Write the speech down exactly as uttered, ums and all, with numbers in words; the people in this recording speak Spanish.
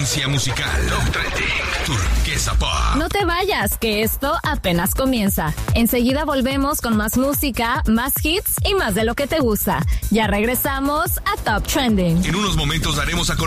Tendencia musical. Top Trending. Turquesa Pop. No te vayas, que esto apenas comienza. Enseguida volvemos con más música, más hits y más de lo que te gusta. Ya regresamos a Top Trending. En unos momentos daremos a